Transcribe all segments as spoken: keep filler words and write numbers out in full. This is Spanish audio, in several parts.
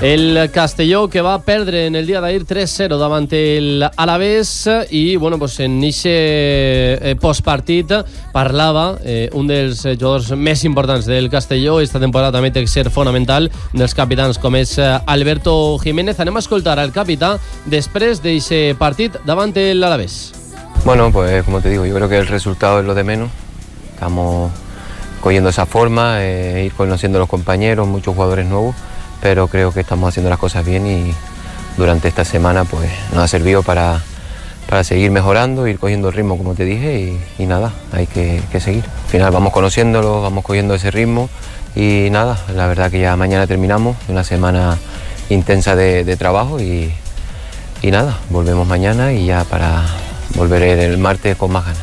El Castelló, que va perdre en el dia d'ahir tres cero davant el Alavés, i bueno, pues en aquest eh, postpartit parlava eh, un dels jugadors més importants del Castelló. Esta temporada també té que ser fonamental, dels capitans com és Alberto Jiménez. Anem a escoltar al capità després d'aquest partit davant el Alavés. Bueno, pues como te digo, yo creo que el resultado es lo de menos. Estamos cogiendo esa forma, eh, ir conociendo a los compañeros, muchos jugadores nuevos, pero creo que estamos haciendo las cosas bien y durante esta semana pues nos ha servido para, para seguir mejorando, ir cogiendo el ritmo como te dije y, y nada, hay que, que seguir. Al final vamos conociéndolo, vamos cogiendo ese ritmo y nada, la verdad que ya mañana terminamos una semana intensa de, de trabajo y, y nada, volvemos mañana y ya para volver el martes con más ganas.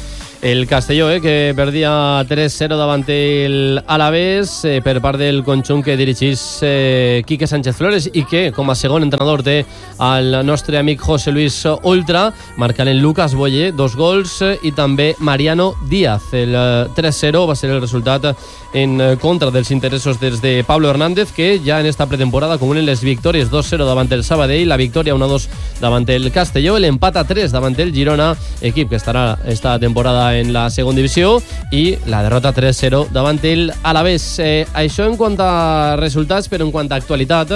El Castelló, eh, que perdia tres cero davant el Alavés eh, per part del conjunt que dirigís eh, Quique Sánchez Flores i que, com a segon entrenador, té el nostre amic José Luis Oltra, marcant en Lucas Boye dos gols eh, i també Mariano Díaz. El eh, tres cero va ser el resultat en contra dels interessos des de Pablo Hernández, que ja en esta pretemporada acumulen les victòries dos cero davant el Sabadell, la victòria un a dos davant el Castelló, l'empat a tres davant el Girona, equip que estarà esta temporada en la segona divisió, i la derrota tres cero davant el Alavés. Eh, això en quant a resultats, però en quant a actualitat,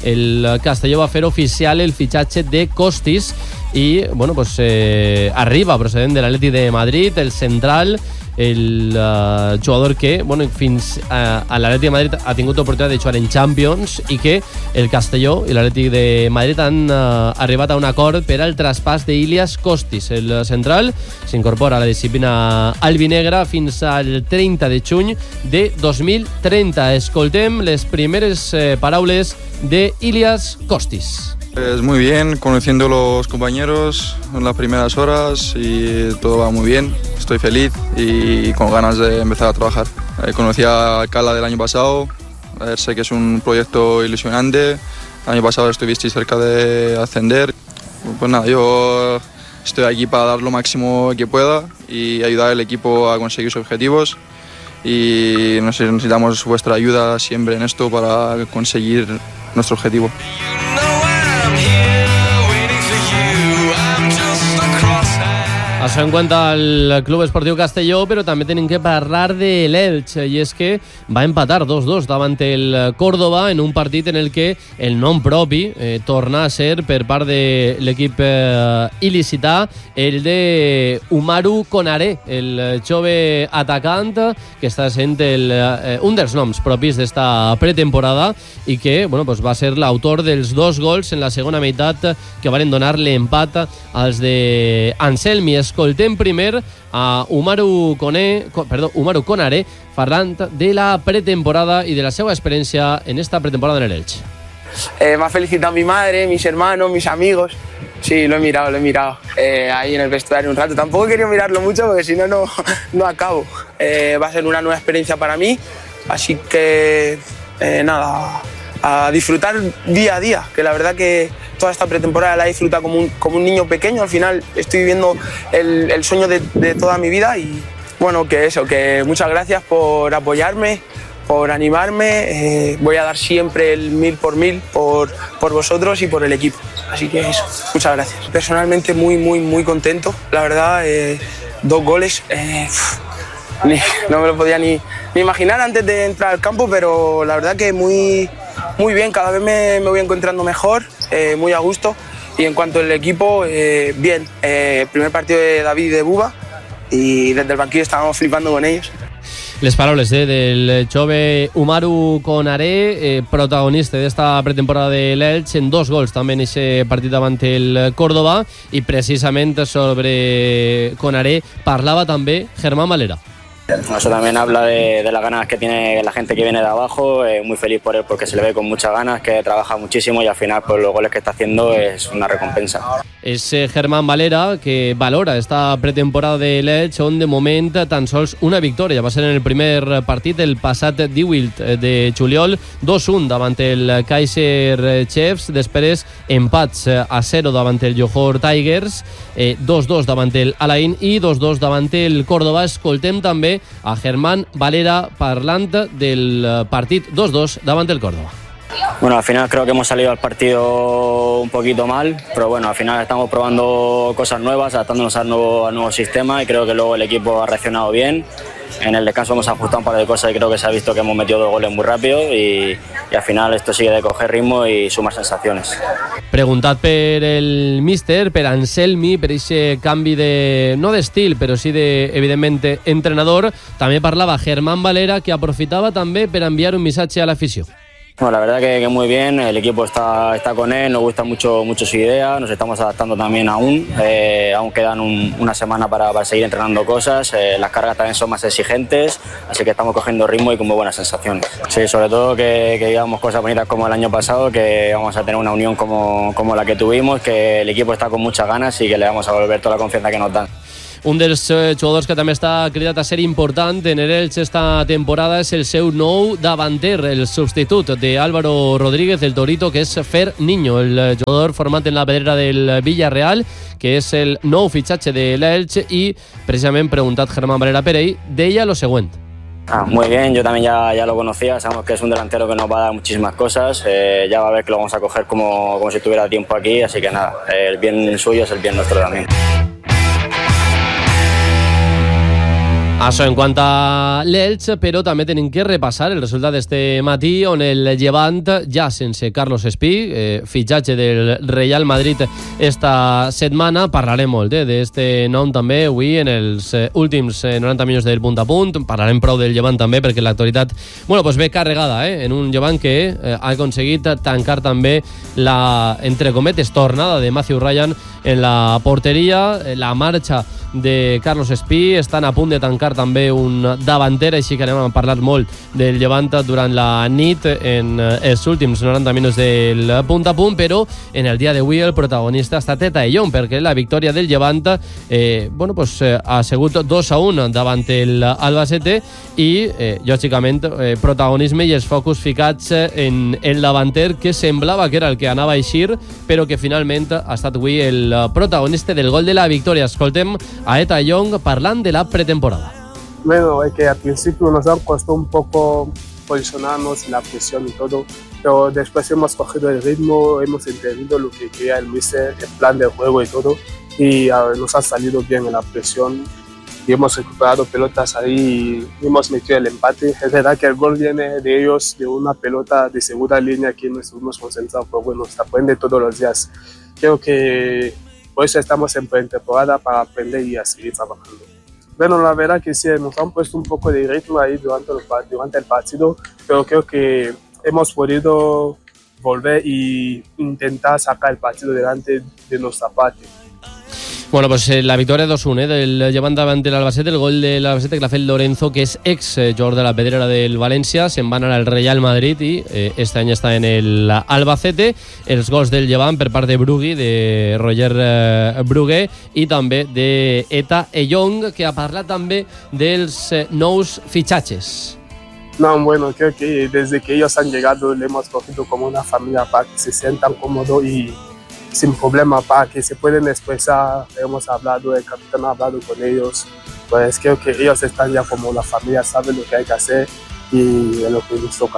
el Castelló va fer oficial el fitxatge de Costis i bueno, pues, eh, arriba procedent de l'Atlètic de Madrid, el central, el uh, jugador que bueno, fins uh, a l'Atlètic de Madrid ha tingut l'oportunitat de jugar en Champions i que el Castelló i l'Atlètic de Madrid han uh, arribat a un acord per al traspàs d'Ilias Costis. El central s'incorpora a la disciplina albinegra fins al trenta de juny de dos mil trenta. Escoltem les primeres eh, paraules de Ilias Costis. Pues muy bien, conociendo a los compañeros en las primeras horas y todo va muy bien. Estoy feliz y con ganas de empezar a trabajar. Eh, conocí a Cala del año pasado, a ver, sé que es un proyecto ilusionante. El año pasado estuvisteis cerca de ascender. Pues nada, yo estoy aquí para dar lo máximo que pueda y ayudar al equipo a conseguir sus objetivos. Y necesitamos vuestra ayuda siempre en esto para conseguir nuestro objetivo. Això en quant al Club Esportiu Castelló, però també tenim que parlar de l'Elx, i és que va empatar dos dos davant el Córdoba en un partit en el que el nom propi eh, torna a ser per part de l'equip eh, il·licità el de Umaru Konaré, el jove atacant que està sent el, eh, un dels noms propis d'esta pretemporada i que bueno, pues va ser l'autor dels dos gols en la segona meitat que van donar l'empat als de Anselmi. Escoltem primer a Umaru Koné, perdó, Umaru Konaré parlant de la pretemporada y de la seva experiencia en esta pretemporada en el Elche. Eh, me ha felicitado mi madre, mis hermanos, mis amigos. Sí, lo he mirado, lo he mirado. Eh, ahí en el vestuario un rato. Tampoco quería mirarlo mucho porque si no, no, no acabo. Eh, va a ser una nueva experiencia para mí. Así que, eh, nada, a disfrutar día a día. Que la verdad que toda esta pretemporada la he disfrutado como un, como un niño pequeño. Al final estoy viviendo el, el sueño de, de toda mi vida y bueno, que eso, que muchas gracias por apoyarme, por animarme. Eh, voy a dar siempre el mil por mil por, por vosotros y por el equipo. Así que eso, muchas gracias. Personalmente muy, muy, muy contento. La verdad, eh, dos goles. Eh, ni, no me lo podía ni, ni imaginar antes de entrar al campo, pero la verdad que muy, muy bien. Cada vez me, me voy encontrando mejor, eh, muy a gusto. Y en cuanto al equipo, eh, bien. Eh, primer partido de David y de Buba y desde el banquillo estábamos flipando con ellos. Les paraules eh, del jove Umaru Konaré, eh, protagonista d'esta pretemporada de l'Elx, en dos gols també en aquest partit davant el Córdoba, i precisament sobre Konaré parlava també Germán Valera. Eso también habla de, de las ganas que tiene la gente que viene de abajo, eh, muy feliz por él porque se le ve con muchas ganas, que trabaja muchísimo y al final pues, los goles que está haciendo es una recompensa. És eh, Germán Valera que valora esta pretemporada de l'Elx on de moment tan sols una victòria. Va ser en el primer partit el passat divuit de juliol, dos un davant el Kaiser Chiefs, després empats a zero davant el Johor Tigers, eh, dos dos davant el Alain i dos dos davant el Córdoba. Escoltem també a Germán Valera parlant del partit dos dos davant el Córdoba. Bueno, al final creo que hemos salido al partido un poquito mal, pero bueno, al final estamos probando cosas nuevas, adaptándonos al nuevo, al nuevo sistema y creo que luego el equipo ha reaccionado bien. En el descanso hemos ajustado un par de cosas y creo que se ha visto que hemos metido dos goles muy rápido y, y al final esto sigue de coger ritmo y sumar sensaciones. Preguntat per el míster, per Anselmi, per aquest canvi de, no d'estil, però sí de, evidentment, entrenador. També parlava Germán Valera, que aprofitava també per enviar un missatge a l'afició. Bueno, la verdad que, que muy bien, el equipo está, está con él, nos gusta mucho, mucho su idea, nos estamos adaptando también aún, eh, aún quedan un, una semana para, para seguir entrenando cosas, eh, las cargas también son más exigentes, así que estamos cogiendo ritmo y con muy buenas sensaciones. Sí, sobre todo que, que digamos cosas bonitas como el año pasado, que vamos a tener una unión como, como la que tuvimos, que el equipo está con muchas ganas y que le vamos a volver toda la confianza que nos dan. Un dels jugadors que també està cridat a ser important en el Elche esta temporada és el seu nou davanter, el substitut d'Álvaro Rodríguez, el Torito, que és Fer Niño, el jugador format en la pedrera del Villarreal, que és el nou fitxatge de l'Elche, i precisament preguntat Germán Valera per ell, deia lo següent. Ah, muy bien, yo también ya, ya lo conocía, sabemos que es un delantero que nos va a dar muchísimas cosas, eh, ya va a ver que lo vamos a coger como, como si tuviera tiempo aquí, así que nada, el bien suyo es el bien nuestro también. Això en quant a l'Elx, però també tenim que repassar el resultat d'este matí, on el Llevant, ja sense Carlos Espí, eh, fitxatge del Real Madrid esta setmana, parlarem molt eh, d'este nom també avui en els eh, últims eh, noranta minuts del punt a punt, parlarem prou del Llevant també perquè l'actualitat bueno, pues ve carregada eh, en un Llevant que eh, ha aconseguit tancar també la, entre cometes, tornada de Matthew Ryan en la porteria, la marxa de Carlos Espí, estan a punt de tancar també un davanter, així que anem a parlar molt del Llevant durant la nit en els últims noranta minuts del punt a punt, però en el dia d'avui el protagonista ha estat Eta Eyong, perquè la victòria del Llevant eh, bueno, pues, eh, ha sigut dos a un davant el Albacete i, eh, lògicament, eh, protagonisme i els focus ficats en el davanter que semblava que era el que anava a eixir, però que finalment ha estat avui el protagonista del gol de la victòria. Escoltem a Eta Eyong parlant de la pretemporada. Bueno, es que al principio nos han costado un poco posicionarnos en la presión y todo, pero después hemos cogido el ritmo, hemos entendido lo que quería el míster, el plan de juego y todo, y uh, nos ha salido bien en la presión y hemos recuperado pelotas ahí y hemos metido el empate. Es verdad que el gol viene de ellos, de una pelota de segunda línea que nos hemos concentrado, pero bueno, se aprende todos los días. Creo que por eso estamos en pretemporada, para aprender y a seguir trabajando. Bueno, la verdad que sí, nos han puesto un poco de ritmo ahí durante el, durante el partido, pero creo que hemos podido volver e intentar sacar el partido delante de nuestra parte. Bueno, pues eh, la victòria dos a un eh, del Llevant davant de l'Albacete, el gol de l'Albacete que l'ha fet Lorenzo, que és ex eh, jugador de la pedrera del València, se'n va anar al Real Madrid i eh, este any està en el Albacete. Els gols del Llevant per part de Brugui, de Roger eh, Brugué, i també de Eta Eyong, que ha parlat també dels eh, nous fitxatges. No, bueno, creo que desde que ellos han llegado le hemos cogido como una familia para que se sientan cómodos y sin problema, para que se pueden expresar. Hemos hablado, el capitán ha hablado con ellos, pues creo que ellos están ya como la familia, saben lo que hay que hacer y es lo que nos toca.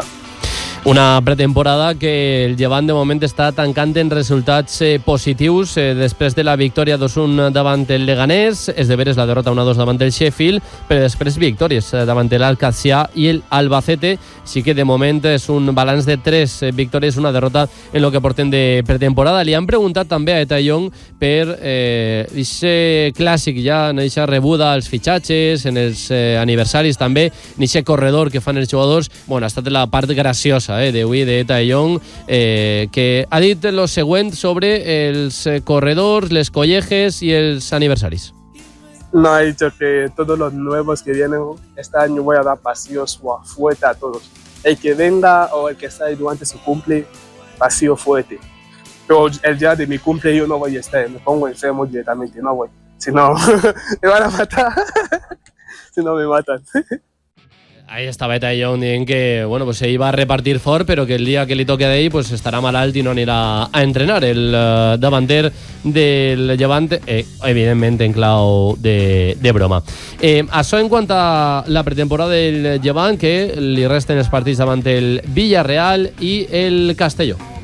Una pretemporada que el Llevant de moment està tancant en resultats eh, positius eh, després de la victòria dos a un davant el Leganés, és de veres la derrota un a dos davant el Sheffield, però després victòries eh, davant l'Alcacià i el Albacete. Sí que de moment és un balanç de tres eh, victòries, una derrota en lo que porten de pretemporada. Li han preguntat també a Eta Eyong per eh, ese clàssic ja, en aquesta rebuda als fitxatges, en els eh, aniversaris també, en aquest corredor que fan els jugadors. Bueno, ha estat la part graciosa Eh, d'avui d'Eta Eyong, eh, que ha dit lo següent sobre els eh, corredors, les colleges i els aniversaris. No, ha dicho que todos los nuevos que vienen este año voy a dar pasillos fuerte a todos. El que venga o el que está ahí durante su cumple, pasillo fuerte. Pero el día de mi cumple yo no voy a estar, me pongo enfermo directamente, no voy. Si no, me van a matar. Si no, me matan. Ahí estava Eta Young dient que bueno, pues se iba a repartir fort, però que el dia que li toqui a ell pues estarà malalt i no anirà a entrenar. El uh, davanter del Llevant, eh, evidentment en clau de, de broma. Eh, això en quant a la pretemporada del Llevant, que li resten els partits davant el Villarreal i el Castelló.